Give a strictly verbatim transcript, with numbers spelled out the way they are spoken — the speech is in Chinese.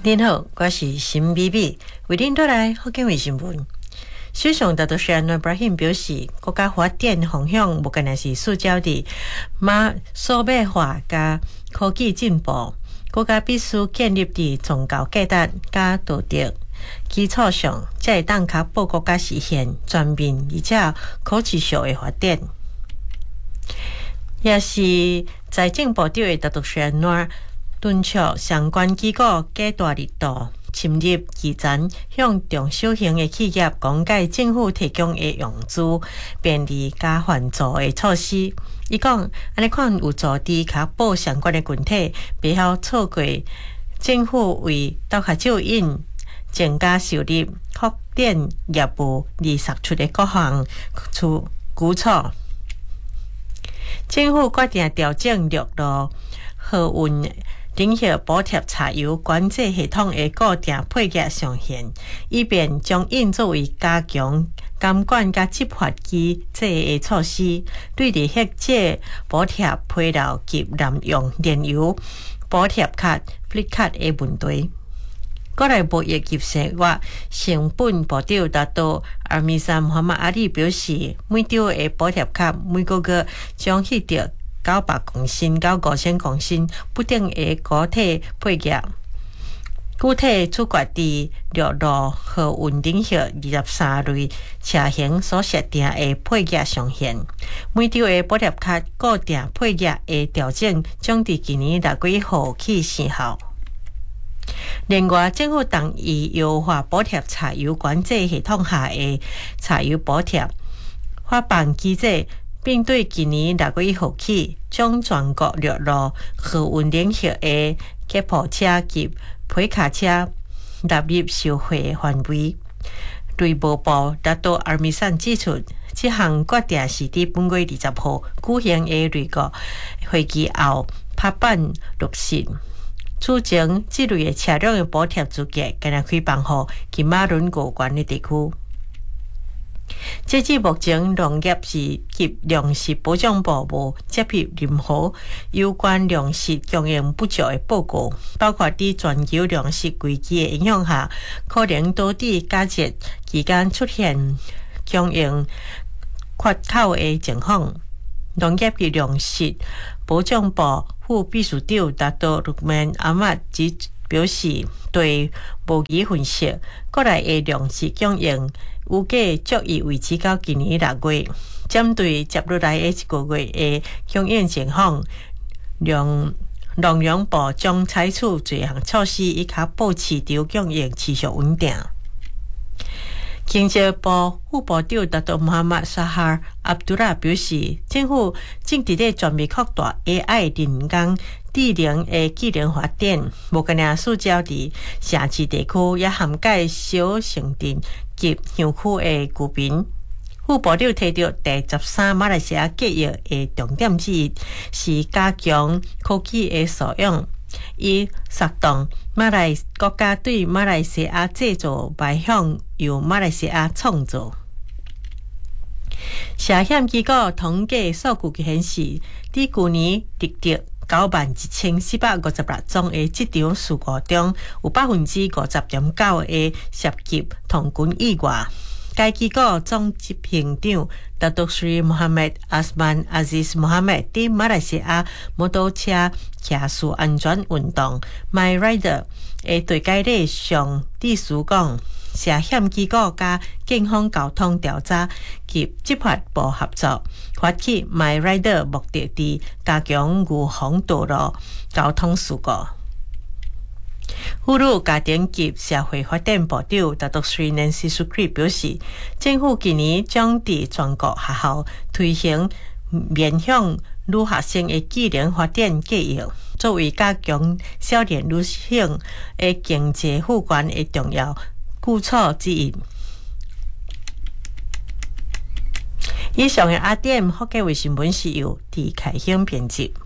您好，我是沈美美，为您带来福建卫新闻。首相拿督斯里安布拉欣表示，国家发展方向不仅仅是塑胶的马数码化加科技进步，国家必须建立伫宗教价值加道德基础上，才会当确保国家实现全面而且可持续的发展。也是财政部长的拿督斯里安敦促相关机构加大力度深入基层，向中小型的企业讲解政府提供的融资便利加援助的措施。伊讲，安尼款有助伫确保相关的群体袂晓错过政府为倒脚手引增加收入、扩展业务而释出的各项举举措。政府决定调整陆路货运领域补贴柴油管制系统的固定配额上限，以便将因作为加强监管甲执法机制的措施，对伫迄个补贴配料及滥用燃油补贴卡 fleet 卡的问题。国内贸易及生活成本部长拿督阿米萨穆罕默阿里表示，每张的补贴卡每个月将迄着九百公斤到五千公斤不等的固体配额，具体处决伫陆路货运领域二十三类车型所设定的配额上限。每张的补贴卡固定配额的调整将伫今年六月一号起生效。另外，政府同意优化补贴柴油管制系统下的柴油补贴发放机制，并对今年六月一号起，将全国陆路货运领域的吉普车及皮卡车纳入收费范围。内务部拿督阿米善指出，这项决定是伫本月二十号举行的内阁会议后拍板落实。此前，这类的车辆的补贴资格仅开放予金马仑五县的地区。截至目前，农业是及粮食保障部无接获任何有关粮食供应不足的报告，包括伫全球粮食危机的影响下，可能导致佳节期间出现供应缺口的情况。农业及粮食保障部副秘书长拿督鲁曼阿麦只表示，对无机分析，国内的粮食供应预计足以维持到今年六月。针对接落来的一个月的供应情况，农农粮部将采取多项措施，以确保市场供应持续稳定。经济部副部长拿督穆罕默沙哈阿卜杜拉表示，政府正伫咧全面扩大 A I 人工智能的技能发展，无仅仅聚焦伫城市地区，也涵盖小城镇及乡区的居民。副部长提到，第十三马来西亚计划的重点之一是加强科技的素养，以策动马来国家对马来西亚制造迈向由马来西亚创造。社险机构统计数据显示，伫去年录得九万一千四百五十六宗的职场事故中，有百分之五十点九的涉及童军意外。该机构总执行长拿督斯里穆罕默阿斯曼阿兹斯穆罕默伫马来西亚摩托车骑士安全运动 My Rider 的对解礼上致辞讲，社险机构甲警方交通调查及执法部合作，发起 My Rider 目的伫加强预防道路交通事故。妇女家庭及社会发展部长拿督斯里南西苏克表示，政府今年将伫全国学校推行面向女学生的技能发展计划，作为加强少年女性的经济富权的重要举措之一。以上的 R T M 福建卫新闻是由李凯兴编辑。